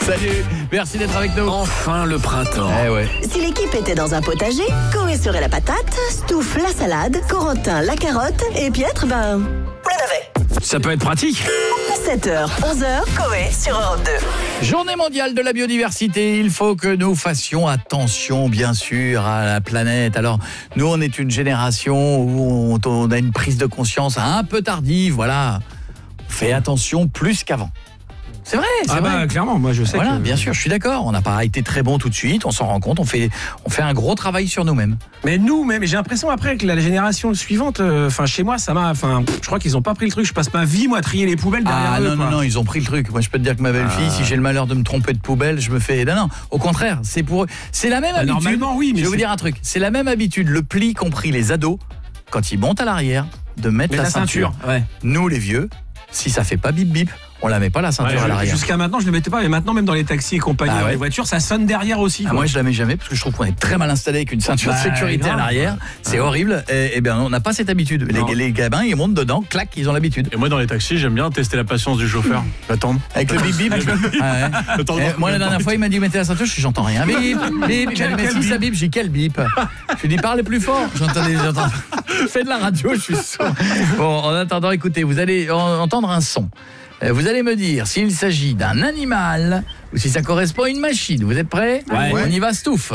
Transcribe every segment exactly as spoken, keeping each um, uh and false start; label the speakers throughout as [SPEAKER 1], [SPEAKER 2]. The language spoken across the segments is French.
[SPEAKER 1] Salut, merci d'être avec nous.
[SPEAKER 2] Enfin le printemps.
[SPEAKER 1] Eh ouais.
[SPEAKER 3] Si l'équipe était dans un potager, Coé serait la patate, Stouff la salade, Corentin la carotte et Pietre, ben, le navet.
[SPEAKER 2] Ça peut être pratique.
[SPEAKER 3] sept heures, onze heures, Coé sur Europe deux.
[SPEAKER 1] Journée mondiale de la biodiversité, il faut que nous fassions attention bien sûr à la planète. Alors nous on est une génération où on, on a une prise de conscience un peu tardive, voilà. On fait attention plus qu'avant. C'est vrai, c'est
[SPEAKER 2] ah
[SPEAKER 1] vrai.
[SPEAKER 2] bah clairement, moi je sais
[SPEAKER 1] Voilà,
[SPEAKER 2] que...
[SPEAKER 1] bien sûr, je suis d'accord. On n'a pas été très bon tout de suite, on s'en rend compte, on fait, on fait un gros travail sur nous-mêmes.
[SPEAKER 2] Mais nous, même, j'ai l'impression après que la, la génération suivante, enfin euh, chez moi, ça m'a, enfin, je crois qu'ils ont pas pris le truc. Je passe ma vie moi à trier les poubelles derrière
[SPEAKER 1] Ah
[SPEAKER 2] eux.
[SPEAKER 1] non
[SPEAKER 2] quoi.
[SPEAKER 1] non non, ils ont pris le truc. Moi je peux te dire que ma belle-fille,
[SPEAKER 2] Ah.
[SPEAKER 1] si j'ai le malheur de me tromper de poubelle, je me fais non non. Au contraire, c'est pour eux. C'est la même
[SPEAKER 2] Bah,
[SPEAKER 1] habitude.
[SPEAKER 2] normalement, oui, mais
[SPEAKER 1] je vais vous
[SPEAKER 2] c'est-
[SPEAKER 1] dire un truc. C'est la même habitude. Le pli qu'ont pris les ados quand ils montent à l'arrière de mettre
[SPEAKER 2] Mais
[SPEAKER 1] la,
[SPEAKER 2] la
[SPEAKER 1] ceinture.
[SPEAKER 2] ceinture, ouais.
[SPEAKER 1] Nous les vieux, si ça fait pas bip bip, on la met pas la ceinture
[SPEAKER 2] Ouais,
[SPEAKER 1] à l'arrière.
[SPEAKER 2] Jusqu'à maintenant, je ne le mettais pas, mais maintenant, même dans les taxis et compagnie,
[SPEAKER 1] Ah
[SPEAKER 2] dans
[SPEAKER 1] ouais.
[SPEAKER 2] les voitures, ça sonne derrière aussi.
[SPEAKER 1] Ah,
[SPEAKER 2] quoi.
[SPEAKER 1] moi je la mets jamais parce que je trouve qu'on est très mal installé avec une ceinture
[SPEAKER 2] Bah,
[SPEAKER 1] de sécurité
[SPEAKER 2] grave.
[SPEAKER 1] à l'arrière. C'est horrible. Et, et bien on n'a pas cette habitude.
[SPEAKER 2] Non.
[SPEAKER 1] Les, les gamins ils montent dedans, clac, ils ont l'habitude.
[SPEAKER 4] Et moi dans les taxis, j'aime bien tester la patience du chauffeur. L'attendre.
[SPEAKER 1] Avec le bip bip. Ah ouais.
[SPEAKER 4] Le temps de
[SPEAKER 1] Eh,
[SPEAKER 4] voir
[SPEAKER 1] moi la
[SPEAKER 4] combien de
[SPEAKER 1] dernière
[SPEAKER 4] temps
[SPEAKER 1] fois il m'a dit mettez la ceinture, je suis j'entends rien. Bip bip bip. Il m'a dit mais si ça bip, j'ai quel bip. Je lui dis parlez plus fort. J'entendais j'entends. Je fais de la radio, je suis sourd. Bon, en attendant, écoutez, vous allez en- entendre un son. Euh, Vous allez me dire s'il s'agit d'un animal ou si ça correspond à une machine. Vous êtes prêts?
[SPEAKER 2] Ouais.
[SPEAKER 1] On y va, Stouff.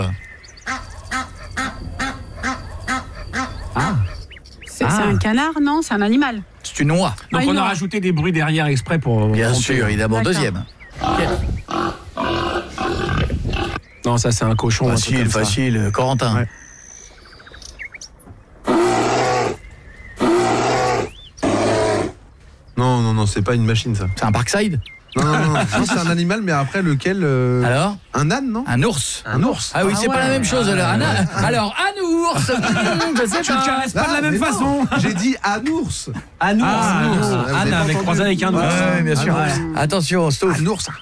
[SPEAKER 5] C'est
[SPEAKER 1] Ah.
[SPEAKER 5] c'est un canard, non? C'est un animal.
[SPEAKER 1] C'est une oie.
[SPEAKER 2] Donc
[SPEAKER 5] Ah,
[SPEAKER 2] on
[SPEAKER 5] une
[SPEAKER 2] a
[SPEAKER 5] oie.
[SPEAKER 2] rajouté des bruits derrière exprès pour.
[SPEAKER 1] Bien
[SPEAKER 2] tromper.
[SPEAKER 1] sûr, évidemment.
[SPEAKER 5] D'accord.
[SPEAKER 1] Deuxième.
[SPEAKER 2] Non, ça c'est un cochon. un truc
[SPEAKER 1] Facile,
[SPEAKER 2] comme ça.
[SPEAKER 1] facile. Corentin.
[SPEAKER 2] Ouais.
[SPEAKER 6] Non, non, non, c'est pas une machine ça.
[SPEAKER 1] C'est un Parkside.
[SPEAKER 6] Non, non, non, non, c'est un animal, mais après lequel euh,
[SPEAKER 1] Alors
[SPEAKER 6] un âne, non?
[SPEAKER 1] un ours.
[SPEAKER 6] Un ours.
[SPEAKER 1] Ah oui, c'est pas la même chose. Alors, un, alors un ours. Je sais
[SPEAKER 2] Tu ne
[SPEAKER 1] pas.
[SPEAKER 2] caresses pas de la
[SPEAKER 6] Ah,
[SPEAKER 2] même
[SPEAKER 6] mais non,
[SPEAKER 2] façon.
[SPEAKER 6] J'ai dit un ours.
[SPEAKER 2] Un ours.
[SPEAKER 6] Ah,
[SPEAKER 2] un ours.
[SPEAKER 6] vous avez
[SPEAKER 2] Anne
[SPEAKER 6] pas
[SPEAKER 2] avec
[SPEAKER 6] entendu.
[SPEAKER 2] croisé avec un
[SPEAKER 1] Ouais,
[SPEAKER 2] ours.
[SPEAKER 1] ouais, bien sûr.
[SPEAKER 6] Ah,
[SPEAKER 1] Attention, Stouff.
[SPEAKER 6] Un ours.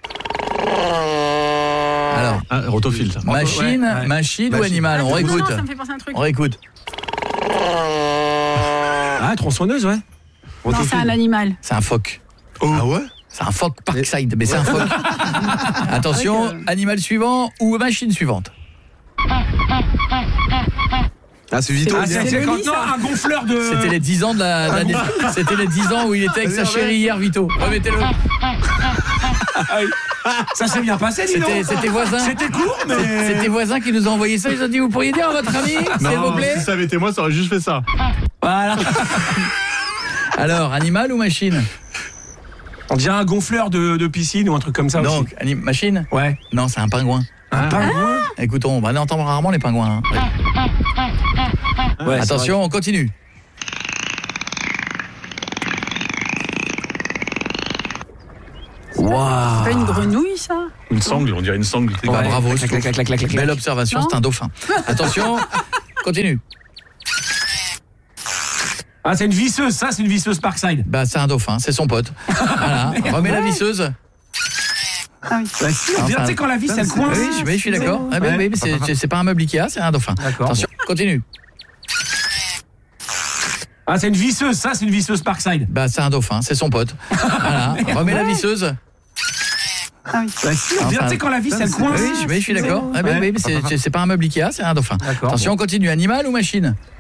[SPEAKER 1] Alors,
[SPEAKER 4] Ah, rotophile ça.
[SPEAKER 1] machine,
[SPEAKER 2] ouais, ouais.
[SPEAKER 1] machine ou
[SPEAKER 6] Machine.
[SPEAKER 1] animal? On
[SPEAKER 5] non,
[SPEAKER 1] réécoute.
[SPEAKER 5] non, ça me fait penser à un truc.
[SPEAKER 1] On réécoute.
[SPEAKER 2] Ah, tronçonneuse, ouais.
[SPEAKER 5] Non, c'est un animal.
[SPEAKER 1] C'est un phoque.
[SPEAKER 6] Ah ouais?
[SPEAKER 1] C'est un phoque Parkside, mais c'est un phoque. Attention, animal suivant ou machine suivante.
[SPEAKER 6] Ah, c'est Vito.
[SPEAKER 2] Ah,
[SPEAKER 6] il est-
[SPEAKER 2] c'est
[SPEAKER 5] c'est le
[SPEAKER 2] quand-
[SPEAKER 5] lit,
[SPEAKER 2] non,
[SPEAKER 5] ça.
[SPEAKER 2] un gonfleur de.
[SPEAKER 1] C'était les dix ans de la, de la- c'était les dix ans où il était avec sa chérie hier, Vito. Remettez-le.
[SPEAKER 2] Ça s'est bien passé, dis donc.
[SPEAKER 1] C'était c'était voisin.
[SPEAKER 2] C'était court, mais.
[SPEAKER 1] C'était voisin qui nous a envoyé ça. Ils ont dit vous pourriez dire à votre ami, s'il vous plaît.
[SPEAKER 4] si ça avait été moi, ça aurait juste fait ça.
[SPEAKER 2] Voilà.
[SPEAKER 1] Alors, animal ou machine?
[SPEAKER 2] On dirait un gonfleur de, de piscine ou un truc comme ça aussi.
[SPEAKER 1] Donc, anim- machine?
[SPEAKER 2] Ouais.
[SPEAKER 1] Non, c'est un pingouin.
[SPEAKER 2] Un pingouin.
[SPEAKER 1] Écoutons, bah, on entend rarement les pingouins. hein.
[SPEAKER 2] Ouais,
[SPEAKER 1] Attention, on continue. Waouh.
[SPEAKER 5] C'est pas une grenouille, ça?
[SPEAKER 4] Une sangle, on dirait une sangle.
[SPEAKER 1] Bah,
[SPEAKER 2] Ouais.
[SPEAKER 1] bravo,
[SPEAKER 2] Clac,
[SPEAKER 1] Stouff.
[SPEAKER 2] clac, clac, clac, clac, clac.
[SPEAKER 1] Belle observation,
[SPEAKER 5] Non.
[SPEAKER 1] c'est un dauphin. Attention, continue.
[SPEAKER 2] Ah, c'est une visseuse, ça, c'est une visseuse Parkside.
[SPEAKER 1] Bah, c'est un dauphin, c'est son pote. Voilà, remets la visseuse.
[SPEAKER 5] Ah oui.
[SPEAKER 2] Bah, si, on dirait, tu sais, quand la vis, elle
[SPEAKER 1] Oui,
[SPEAKER 2] coince.
[SPEAKER 1] je, oui, je suis d'accord. Ah, bah,
[SPEAKER 2] Ouais.
[SPEAKER 1] oui, mais c'est- c'est c'est pas un meuble Ikea, c'est un dauphin.
[SPEAKER 2] D'accord.
[SPEAKER 1] Attention, continue.
[SPEAKER 2] Ah, c'est une visseuse, ça, c'est une visseuse Parkside.
[SPEAKER 1] Bah, c'est un dauphin, c'est son pote. Voilà, remets la visseuse.
[SPEAKER 5] Ah oui.
[SPEAKER 2] Bah, si, on dirait, tu sais, quand la vis, elle coince.
[SPEAKER 1] Oui, je, oui, je suis d'accord. Ah, bah,
[SPEAKER 2] Ouais.
[SPEAKER 1] oui, mais c'est c'est pas un meuble Ikea, c'est un dauphin.
[SPEAKER 2] D'accord.
[SPEAKER 1] Attention, on continue. Animal ou machine?